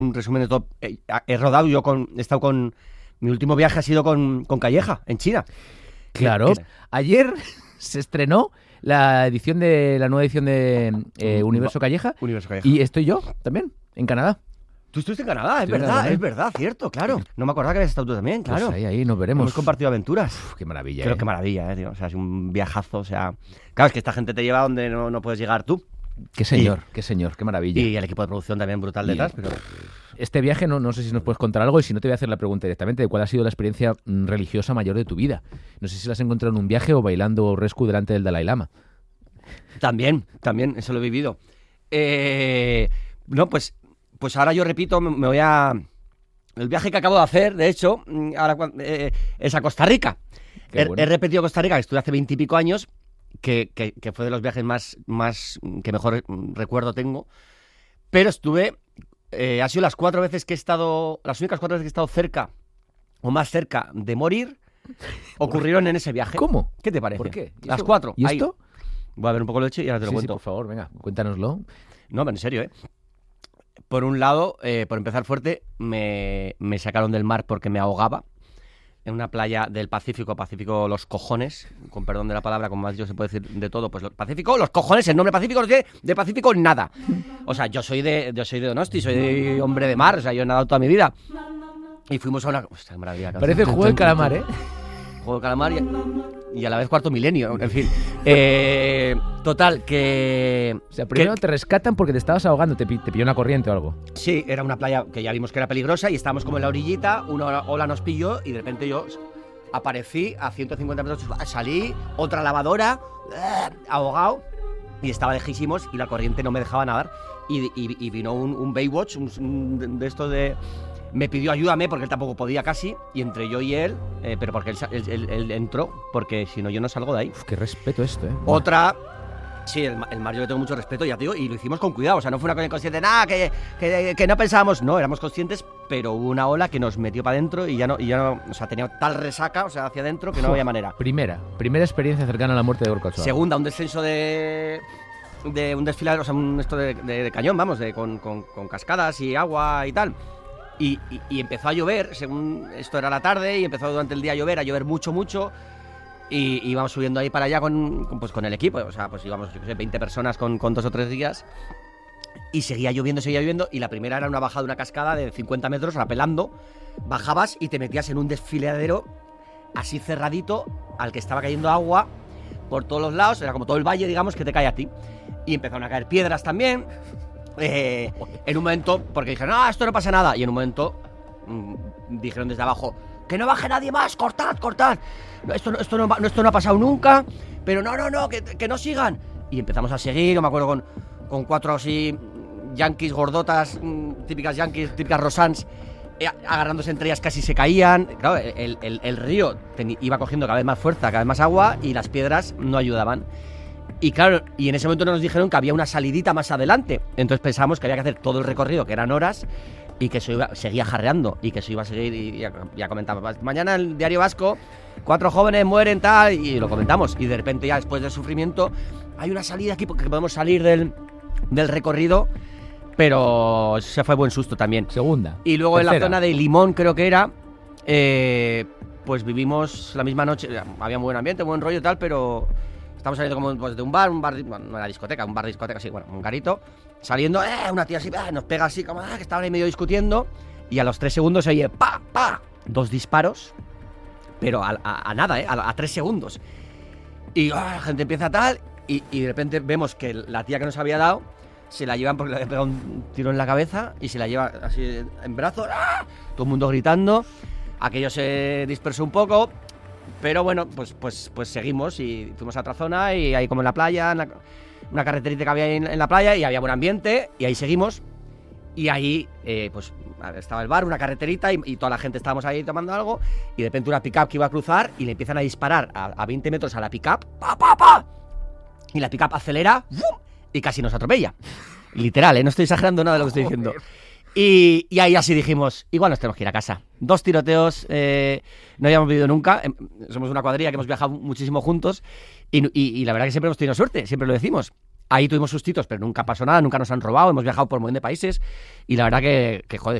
un resumen de todo. He rodado yo he estado con... Mi último viaje ha sido con Calleja, en China. Claro. Ayer se estrenó la nueva edición de Universo Calleja. Universo Calleja. Y estoy yo también, en Canadá. Tú estuviste en Canadá, es verdad, cierto, claro. No me acordaba que habías estado tú también, claro. Pues ahí nos veremos. Hemos compartido aventuras. Qué maravilla, Qué maravilla, tío. O sea, es un viajazo, o sea... Claro, es que esta gente te lleva donde no puedes llegar tú. Qué señor, qué maravilla. Y el equipo de producción también brutal detrás, pero... Este viaje, no sé si nos puedes contar algo, y si no te voy a hacer la pregunta directamente de cuál ha sido la experiencia religiosa mayor de tu vida. No sé si la has encontrado en un viaje o bailando rescue delante del Dalai Lama. También, eso lo he vivido. No, pues ahora yo repito, me voy a... El viaje que acabo de hacer, de hecho, ahora es a Costa Rica. Bueno. He repetido Costa Rica, que estuve hace 20 y pico años, que fue de los viajes más que mejor recuerdo tengo. Pero estuve... ha sido las únicas 4 veces que he estado cerca, o más cerca, de morir, ocurrieron en ese viaje. ¿Cómo? ¿Qué te parece? ¿Por qué? Las 4. ¿Y esto? Voy a ver un poco lo hecho y ahora te lo cuento. Sí, por favor, venga, cuéntanoslo. No, pero en serio, Por un lado, por empezar fuerte, me sacaron del mar porque me ahogaba. En una playa del Pacífico los cojones, con perdón de la palabra, como más yo se puede decir de todo, pues Pacífico, los cojones, el nombre Pacífico no tiene de Pacífico nada. O sea, yo soy de Donosti, soy hombre de mar, o sea, yo he nadado toda mi vida. Y fuimos a una... Hostia, maravilla. Parece juego del calamar, ¿eh? Juego del calamar y a la vez cuarto milenio, en fin. Total, que... O sea, primero te rescatan porque te estabas ahogando, te pilló una corriente o algo. Sí, era una playa que ya vimos que era peligrosa y estábamos como en la orillita, una ola nos pilló y de repente yo aparecí a 150 metros, salí, otra lavadora, ahogado, y estaba lejísimos y la corriente no me dejaba nadar. Y vino un Baywatch, de estos de... Me pidió ayúdame porque él tampoco podía casi, y entre yo y él, pero porque él entró, porque si no yo no salgo de ahí. Uf, qué respeto esto, ¿eh? Otra... Sí, el mar yo le tengo mucho respeto, ya te digo, y lo hicimos con cuidado, o sea, no fue una cosa inconsciente, nada, que no pensábamos, no, éramos conscientes, pero hubo una ola que nos metió para adentro y ya no, o sea, tenía tal resaca, o sea, hacia adentro, que no había manera. Primera experiencia cercana a la muerte de Gorka Ochoa. Segunda, un descenso de un desfilar, o sea, esto de cañón, vamos, con cascadas y agua y tal. Y empezó a llover, según esto era la tarde, y empezó durante el día a llover mucho, y íbamos subiendo ahí para allá con el equipo, o sea, pues íbamos, yo qué sé, 20 personas con 2 o 3 días, y seguía lloviendo, y la primera era una bajada de una cascada de 50 metros, rapelando, bajabas y te metías en un desfiladero así cerradito, al que estaba cayendo agua por todos los lados, era como todo el valle, digamos, que te cae a ti, y empezaron a caer piedras también. En un momento, porque dijeron, no, esto no pasa nada, y en un momento dijeron desde abajo, que no baje nadie más, cortad, esto no ha pasado nunca, pero no, que no sigan. Y empezamos a seguir, yo me acuerdo con 4 así yanquis gordotas, típicas yanquis, típicas rosans, agarrándose entre ellas, casi se caían. Claro, el río iba cogiendo cada vez más fuerza, cada vez más agua, y las piedras no ayudaban. Y claro, y en ese momento nos dijeron que había una salidita más adelante. Entonces pensábamos que había que hacer todo el recorrido, que eran horas, y que eso seguía jarreando, y que eso iba a seguir, y ya comentaba. Mañana el Diario Vasco, 4 jóvenes mueren, tal, y lo comentamos. Y de repente ya después del sufrimiento, hay una salida aquí porque podemos salir del recorrido, pero se fue buen susto también. Segunda. Y luego tercera. En la zona de Limón, creo que era, pues vivimos la misma noche, había muy buen ambiente, buen rollo y tal, pero... Estamos saliendo como pues, de un bar, bueno, no era discoteca, un bar discoteca, sí, bueno, un garito. Saliendo, una tía así, nos pega así, como que estaban ahí medio discutiendo. Y a los 3 segundos se oye, ¡pa! 2 disparos, pero a nada, a 3 segundos. Y la gente empieza tal, y de repente vemos que la tía que nos había dado, se la llevan porque le había pegado un tiro en la cabeza, y se la lleva así en brazos, todo el mundo gritando. Aquello se dispersó un poco. Pero bueno, pues seguimos y fuimos a otra zona, y ahí como en la playa, una carreterita que había ahí en la playa, y había buen ambiente, y ahí seguimos. Y ahí pues estaba el bar, una carreterita, y toda la gente estábamos ahí tomando algo, y de repente una pick-up que iba a cruzar, y le empiezan a disparar a 20 metros a la pick-up, ¡pa! Y la pick-up acelera, ¡bum! Y casi nos atropella. Literal, no estoy exagerando nada de lo que estoy diciendo. Y ahí así dijimos, igual nos tenemos que ir a casa. 2 tiroteos, no habíamos vivido nunca. Somos una cuadrilla que hemos viajado muchísimo juntos, y la verdad que siempre hemos tenido suerte, siempre lo decimos. Ahí tuvimos sustitos, pero nunca pasó nada, nunca nos han robado, hemos viajado por un montón de países y la verdad que joder,